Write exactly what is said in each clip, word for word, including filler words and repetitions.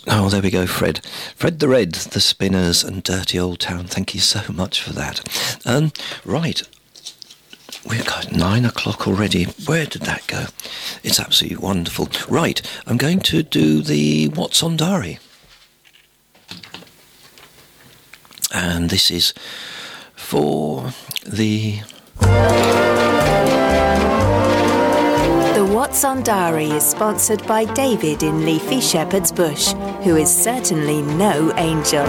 Oh, there we go, Fred. Fred the Red, The Spinners and Dirty Old Town. Thank you so much for that. Um, right. We've got nine o'clock already. Where did that go? It's absolutely wonderful. Right, I'm going to do the What's on Diary. And this is for the... The What's on Diary is sponsored by David in Leafy Shepherd's Bush, who is certainly no angel.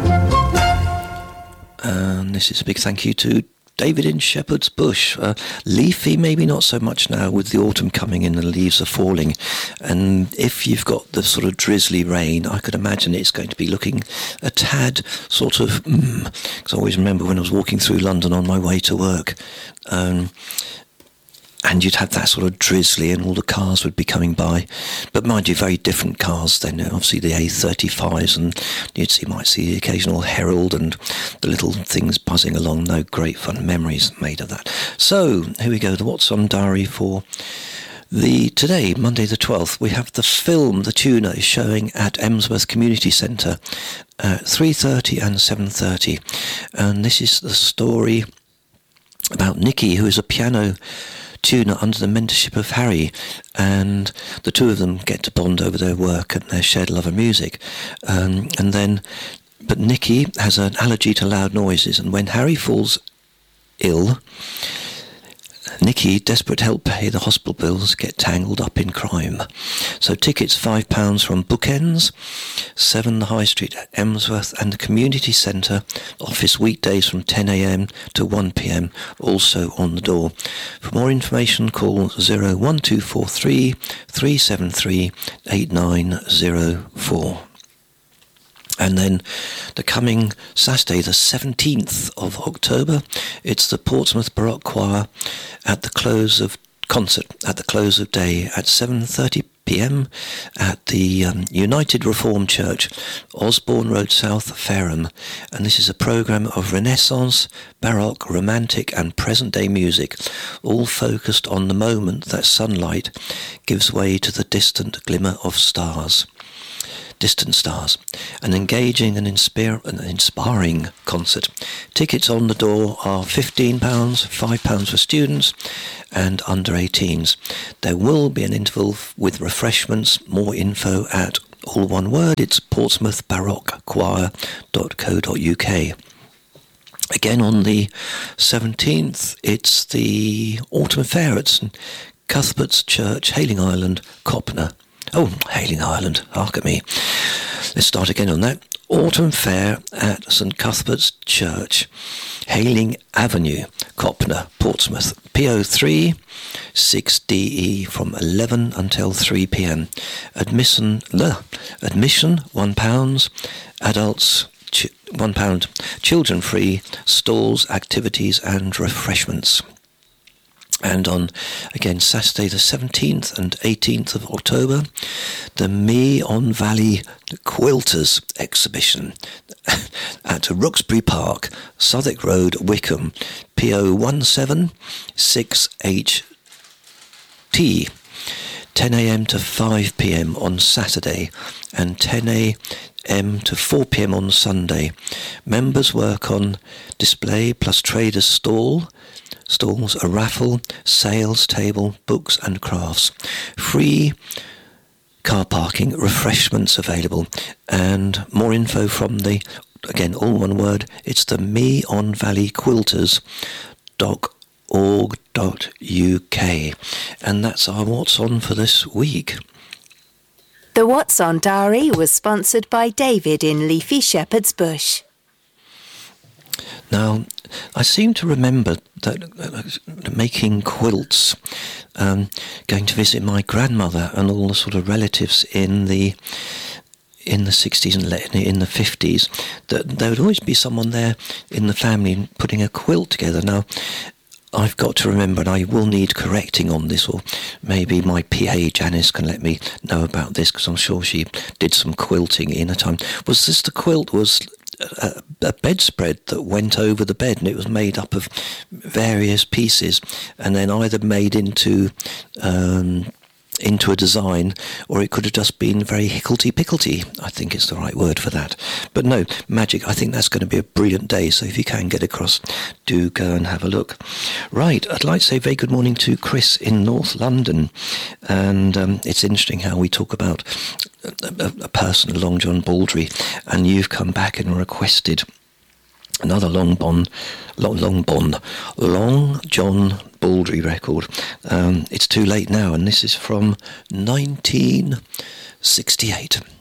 And this is a big thank you to David in Shepherd's Bush. Uh, leafy, maybe not so much now with the autumn coming in and the leaves are falling. And if you've got the sort of drizzly rain, I could imagine it's going to be looking a tad sort of... Because mm, I always remember when I was walking through London on my way to work, um, and you'd have that sort of drizzly and all the cars would be coming by. But mind you, very different cars then. Obviously the A thirty-fives, and you'd see, might see the occasional Herald and the little things buzzing along. No, great fun memories made of that. So, here we go, the What's on Diary for the today, Monday the twelfth. We have the film The Tuner is showing at Emsworth Community Centre at three thirty and seven thirty. And this is the story about Nicky, who is a piano tuner under the mentorship of Harry, and the two of them get to bond over their work and their shared love of music. Um, and then, but Nicky has an allergy to loud noises, and when Harry falls ill, Nicky, desperate to help pay the hospital bills, get tangled up in crime. So tickets five pounds from Bookends, seven The High Street at Emsworth, and the Community Centre office weekdays from ten a.m. to one p.m, also on the door. For more information, call zero one two four three, three seven three, eight nine zero four. And then the coming Saturday, the seventeenth of October, it's the Portsmouth Baroque Choir at the close of concert, at the close of day at seven thirty p.m. at the um, United Reformed Church, Osborne Road South, Fareham. And this is a programme of Renaissance, Baroque, Romantic and present-day music, all focused on the moment that sunlight gives way to the distant glimmer of stars. Distant Stars, an engaging and inspire, an inspiring concert. Tickets on the door are fifteen pounds, five pounds for students and under eighteens. There will be an interval with refreshments. More info at, all one word, it's portsmouth baroque choir dot co dot uk. Again on the seventeenth, it's the Autumn Fair at St Cuthbert's Church, Hayling Island, Copner. Oh, Hayling Island, hark at me. Let's start again on that. Autumn Fair at St Cuthbert's Church, Hayling Avenue, Copner, Portsmouth, P O three six D E from eleven until three p.m. Admission, uh, admission one pound, adults ch- one pound, children free, stalls, activities and refreshments. And on, again, Saturday the seventeenth and eighteenth of October, the Meon Valley Quilters exhibition at Rooksbury Park, Southwark Road, Wickham, P O one seven six H T, ten a.m. to five p.m. on Saturday and ten a.m. to four p.m. on Sunday. Members work on display plus traders stall, stalls, a raffle, sales table, books and crafts. Free car parking, refreshments available, and more info from the, again, all one word, it's the Meon Valley Quilters dot org dot uk. And that's our What's On for this week. The What's On Diary was sponsored by David in Leafy Shepherd's Bush. Now, I seem to remember that uh, making quilts, um, going to visit my grandmother and all the sort of relatives in the in the sixties and in the fifties, that there would always be someone there in the family putting a quilt together. Now, I've got to remember, and I will need correcting on this, or maybe my P A, Janice, can let me know about this, because I'm sure she did some quilting in a time. Was this the quilt was a, a bedspread that went over the bed, and it was made up of various pieces, and then either made into um, into a design, or it could have just been very hicklety-picklety, I think is the right word for that. But no, magic, I think that's going to be a brilliant day, so if you can get across, do go and have a look. Right, I'd like to say a very good morning to Chris in North London, and um, it's interesting how we talk about a, a person, Long John Baldry, and you've come back and requested another Long Bon, Long, Long Bon, Long John Baldry record. Um, it's too late now, and this is from nineteen sixty-eight.